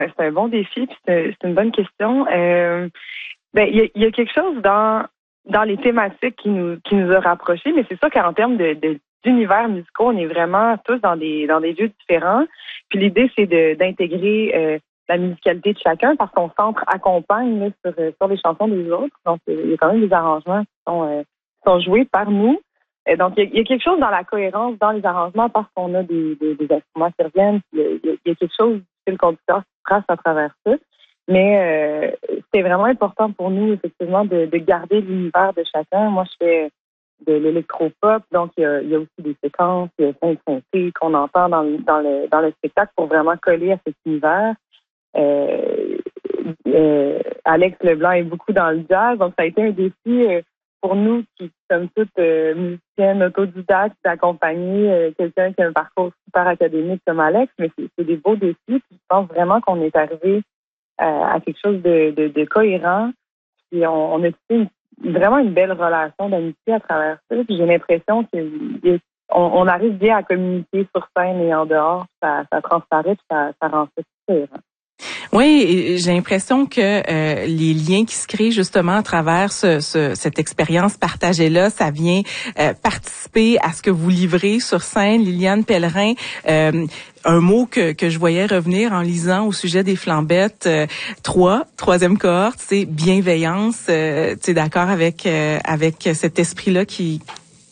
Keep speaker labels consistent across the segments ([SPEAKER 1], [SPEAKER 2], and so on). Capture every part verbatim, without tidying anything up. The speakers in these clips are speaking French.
[SPEAKER 1] C'est un bon défi, puis c'est, c'est une bonne question. Euh, ben, il y a, y a quelque chose dans dans les thématiques qui nous qui nous a rapprochés, mais c'est sûr qu'en termes de, de d'univers musicaux, on est vraiment tous dans des dans des lieux différents. Puis l'idée, c'est de d'intégrer euh, la musicalité de chacun parce qu'on s'entre-accompagne là, sur sur les chansons des autres. Donc, il y a quand même des arrangements qui sont euh, qui sont joués par nous. Et donc, il y, y a quelque chose dans la cohérence dans les arrangements parce qu'on a des, des, des instruments qui reviennent. Il y, y, y a quelque chose que le conducteur qui trace à travers ça. Mais euh, c'est vraiment important pour nous, effectivement, de, de garder l'univers de chacun. Moi, je fais de l'électropop, donc il y a, il y a aussi des séquences, il y a cinq synthés qu'on entend dans, dans, le, dans le spectacle pour vraiment coller à cet univers. Euh, euh, Alex Leblanc est beaucoup dans le jazz, donc ça a été un défi euh, pour nous qui sommes toutes euh, musiciennes autodidactes d'accompagner euh, quelqu'un qui a un parcours super académique comme Alex, mais c'est, c'est des beaux défis. Puis je pense vraiment qu'on est arrivé euh, à quelque chose de, de, de cohérent. Puis on, on a une, vraiment une belle relation d'amitié à travers ça. Puis j'ai l'impression qu'on on arrive bien à communiquer sur scène et en dehors. Ça, ça transparaît, puis ça, ça rend ça cohérent.
[SPEAKER 2] Oui, j'ai l'impression que euh, les liens qui se créent justement à travers ce, ce, cette expérience partagée-là, ça vient euh, participer à ce que vous livrez sur scène. Liliane Pellerin, euh, un mot que, que je voyais revenir en lisant au sujet des Flambettes, euh, trois, troisième cohorte, c'est bienveillance. Euh, tu es d'accord avec euh, avec cet esprit-là qui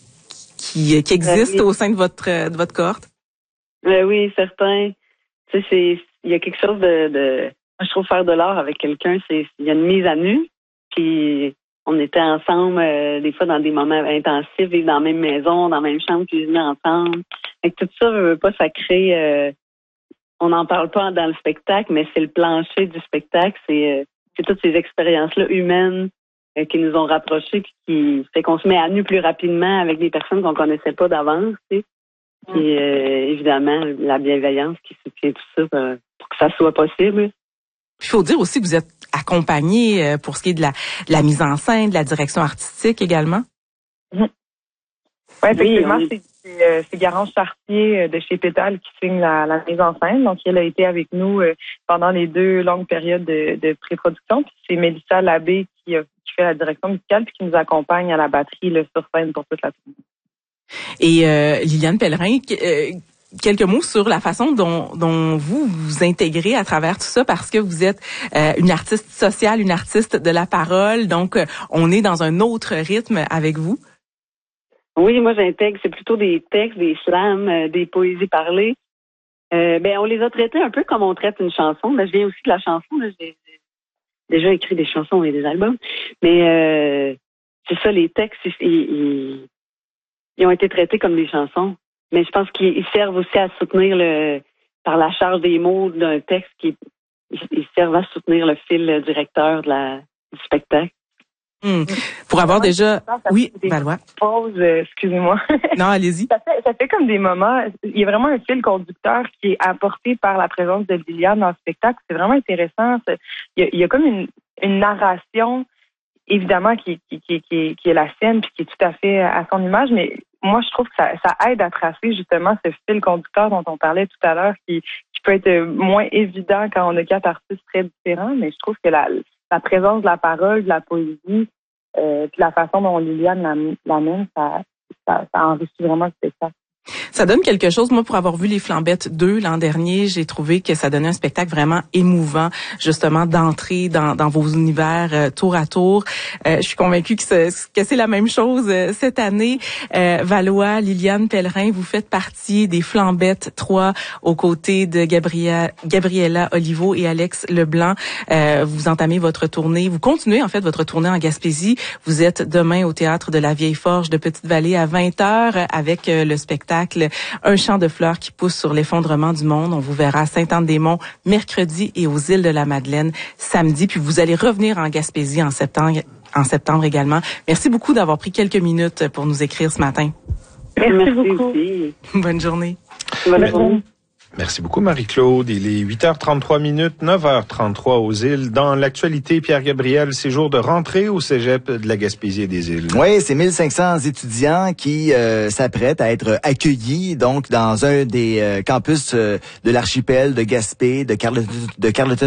[SPEAKER 2] qui, qui existe
[SPEAKER 3] oui.
[SPEAKER 2] au sein de votre de votre cohorte?
[SPEAKER 3] Euh, oui, certain. Tu sais, c'est il y a quelque chose de, de je trouve faire de l'art avec quelqu'un, c'est il y a une mise à nu, puis on était ensemble euh, des fois dans des moments intensifs, vivre dans la même maison, dans la même chambre, cuisiner ensemble. Fait que tout ça veut pas ça crée euh, on n'en parle pas dans le spectacle, mais c'est le plancher du spectacle, c'est euh, c'est toutes ces expériences-là humaines euh, qui nous ont rapprochés puis qui fait qu'on se met à nu plus rapidement avec des personnes qu'on connaissait pas d'avance, tu sais. Puis euh, évidemment la bienveillance qui soutient tout ça euh, pour que ça soit possible.
[SPEAKER 2] Il faut dire aussi que vous êtes accompagné euh, pour ce qui est de la, de la mise en scène, de la direction artistique également.
[SPEAKER 1] Mmh. Ouais, effectivement,
[SPEAKER 3] oui,
[SPEAKER 1] c'est, c'est, euh, c'est Garance Chartier de chez Pétale qui signe la, la mise en scène. Donc, elle a été avec nous euh, pendant les deux longues périodes de, de pré-production. Puis c'est Mélissa Labbé qui, a, qui fait la direction musicale puis qui nous accompagne à la batterie là, sur scène pour toute la tournée.
[SPEAKER 2] Et euh, Liliane Pellerin, euh, quelques mots sur la façon dont, dont vous vous intégrez à travers tout ça, parce que vous êtes euh, une artiste sociale, une artiste de la parole, donc euh, on est dans un autre rythme avec vous.
[SPEAKER 3] Oui, moi j'intègre, c'est plutôt des textes, des slams, euh, des poésies parlées. Euh, ben on les a traités un peu comme on traite une chanson. Là, je viens aussi de la chanson, là, j'ai, j'ai déjà écrit des chansons et des albums, mais euh, c'est ça, les textes, ils, ils, ils ont été traités comme des chansons. Mais je pense qu'ils servent aussi à soutenir le par la charge des mots d'un texte qui ils servent à soutenir le fil directeur de la du spectacle.
[SPEAKER 2] Mmh. Pour avoir
[SPEAKER 1] ouais,
[SPEAKER 2] déjà
[SPEAKER 1] ça, ça
[SPEAKER 2] oui,
[SPEAKER 1] des
[SPEAKER 2] Valois.
[SPEAKER 1] Pauses, euh, excusez-moi.
[SPEAKER 2] Non, allez-y.
[SPEAKER 1] Ça fait, ça fait comme des moments, il y a vraiment un fil conducteur qui est apporté par la présence de Liliane dans le spectacle. C'est vraiment intéressant. C'est, il, y a, il y a comme une, une narration, évidemment, qui, qui, qui, qui, qui est la sienne puis qui est tout à fait à son image, mais moi, je trouve que ça, ça aide à tracer justement ce fil conducteur dont on parlait tout à l'heure, qui, qui peut être moins évident quand on a quatre artistes très différents, mais je trouve que la, la présence de la parole, de la poésie, euh, puis la façon dont Liliane l'amène, ça, ça, ça enrichit vraiment le spectacle.
[SPEAKER 2] Ça donne quelque chose. Moi, pour avoir vu les Flambettes deux l'an dernier, j'ai trouvé que ça donnait un spectacle vraiment émouvant, justement, d'entrer dans, dans vos univers euh, tour à tour. Euh, je suis convaincue que, ce, que c'est la même chose euh, cette année. Euh, Valois, Liliane Pellerin, vous faites partie des Flambettes trois aux côtés de Gabriella, Gabriella Olivo et Alex Leblanc. Euh, vous entamez votre tournée. Vous continuez, en fait, votre tournée en Gaspésie. Vous êtes demain au Théâtre de la Vieille Forge de Petite-Vallée à vingt heures avec euh, le spectacle Un champ de fleurs qui pousse sur l'effondrement du monde. On vous verra à Sainte-Anne-des-Monts mercredi et aux îles de la Madeleine samedi. Puis vous allez revenir en Gaspésie en septembre, en septembre également. Merci beaucoup d'avoir pris quelques minutes pour nous écrire ce matin.
[SPEAKER 1] Merci,
[SPEAKER 3] Merci
[SPEAKER 1] beaucoup.
[SPEAKER 3] Aussi.
[SPEAKER 2] Bonne journée.
[SPEAKER 3] Bonne journée.
[SPEAKER 4] Merci beaucoup, Marie-Claude. Il est huit heures trente-trois minutes, neuf heures trente-trois aux îles. Dans l'actualité, Pierre-Gabriel, c'est jour de rentrée au cégep de la Gaspésie et des îles.
[SPEAKER 5] Oui, c'est mille cinq cents étudiants qui euh, s'apprêtent à être accueillis donc dans un des euh, campus euh, de l'archipel de Gaspé, de, Carle- de Carleton.